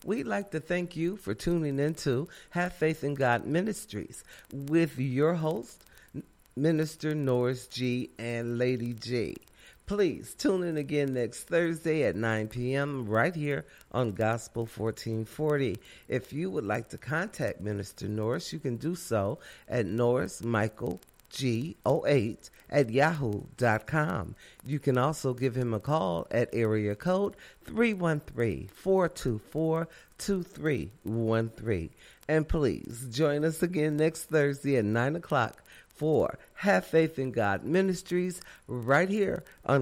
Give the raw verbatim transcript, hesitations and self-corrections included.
we'd like to thank you for tuning into Have Faith in God Ministries with your host, Minister Norris G. and Lady G. Please tune in again next Thursday at nine p.m. right here on Gospel fourteen forty. If you would like to contact Minister Norris, you can do so at Norris Michael G oh eight at yahoo dot com. You can also give him a call at area code three one three, four two four, two three one three. And please join us again next Thursday at nine o'clock for Have Faith in God Ministries right here on